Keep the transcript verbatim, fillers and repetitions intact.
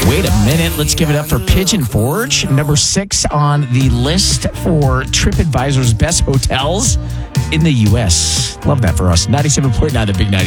Wait a minute. Let's give it up for Pigeon Forge. Number six on the list for TripAdvisor's best hotels in the U S. Love that for us. ninety-seven point nine, the Big ninety-seven.